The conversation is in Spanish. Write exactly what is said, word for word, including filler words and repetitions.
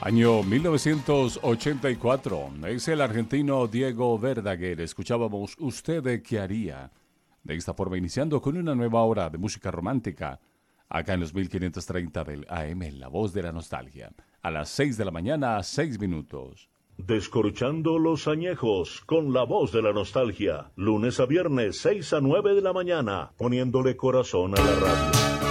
Año mil novecientos ochenta y cuatro. Es el argentino Diego Verdaguer. Escuchábamos ¿Usted qué haría? De esta forma, iniciando con una nueva hora de música romántica, acá en los mil quinientos treinta del A M, La Voz de la Nostalgia. A las seis de la mañana, a seis minutos. Descorchando los añejos con La Voz de la Nostalgia. Lunes a viernes, seis a nueve de la mañana, poniéndole corazón a la radio.